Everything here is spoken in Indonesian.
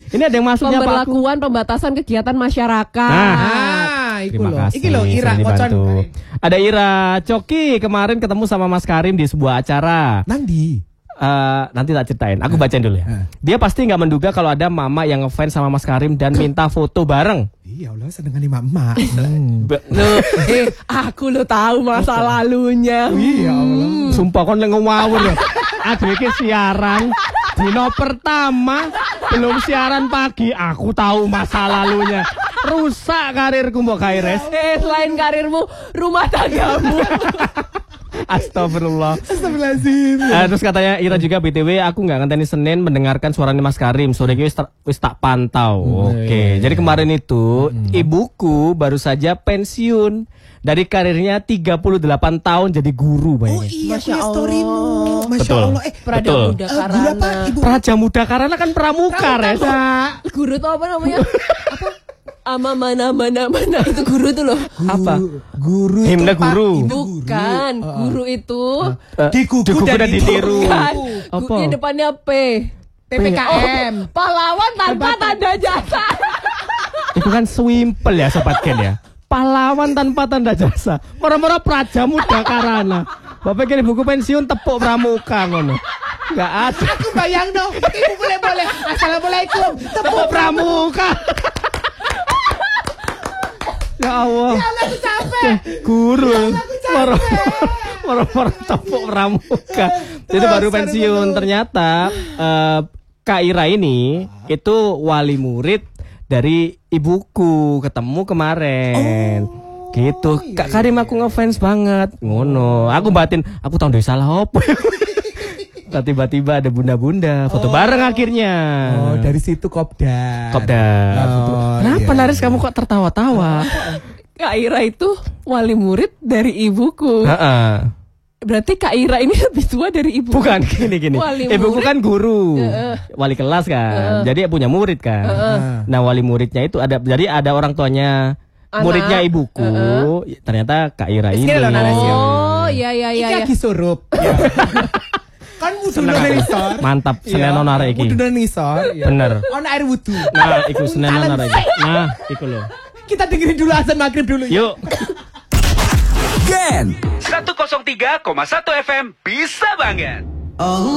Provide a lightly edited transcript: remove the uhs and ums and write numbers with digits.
Ini ada yang masuk ya Pak? Pemberlakuan pembatasan kegiatan masyarakat. Terima kasih. Iki loh Ira Kocon. Ada Ira Coki kemarin ketemu sama Mas Karim di sebuah acara. Nandi. Nanti tak ceritain. Aku bacain dulu ya. Dia pasti nggak menduga kalau ada mama yang ngefans sama Mas Karim dan minta foto bareng. Iya Allah, seneng nih mama. Aku lo tahu masa lalunya. Iya Allah. Sumpah kon ngawur ya. Aduh iki siaran dino pertama belum siaran pagi aku tahu masa lalunya. Rusak karirku mbok Kaires. Selain karirmu, rumah tanggamu. Astagfirullah. Astagfirullahaladzim. Terus katanya Ira juga BTW aku nggak ngenteni Senin mendengarkan suaranya Mas Karim. Sore ini wis tak pantau. Oke. Jadi kemarin itu ibuku baru saja pensiun dari karirnya 38 tahun jadi guru. Oh iya, Masya Allah. storymu. Masya Betul. Allah. Pramuda Karana. Pramuda Karana kan pramuka, Reza. Guru tuh apa namanya? Apa? Mana itu guru tuh loh. Apa? Guru. Himne guru. Bukan, guru itu Digugu dan ditiru. bukan. Apa? Yang depannya P. PPKM. Pahlawan tanpa tanda jasa. Itu kan swimpel ya Sobat Ken ya. Pahlawan tanpa tanda jasa. Mora-mora Pramuda Karana. Bapak kira buku pensiun tepuk pramuka ngono. Enggak ada. Aku bayang dong. Ibu boleh. Assalamualaikum. Tepuk pramuka. Ya Allah. Ya Allah, aku capek. Guru. aku capek. Mora-mora tepuk pramuka. Jadi baru pensiun. Ternyata Kak Ira ini itu wali murid dari ibuku, ketemu kemarin. Gitu. Kak Karim aku ngefans banget. Ngono. Aku batin, aku tahu dari salah apa. Tiba-tiba ada bunda-bunda foto bareng akhirnya. Oh, dari situ kopdar. Kenapa iya. Laris kamu kok tertawa-tawa? Kak Ira itu wali murid dari ibuku. Heeh. Berarti Kak Ira ini lebih tua dari ibu. Bukan gini. Wali Ibuku murid. kan guru, wali kelas kan. Jadi punya murid kan. Nah wali muridnya itu ada, jadi ada orang tuanya muridnya ibuku. Ternyata Kak Ira ini. Loh, narasi. Oh, iya. Iki lagi surup. Kan wudu Seneng nang aku. isor. Mantap, Senen nonare iki. Wudu nang isor. Bener. Ono air wudu. Nah, iku Senen nonare iki. Nah, iku lho. Kita dengerin dulu azan maghrib dulu ya. Yuk. Gen 103,1 FM bisa banget.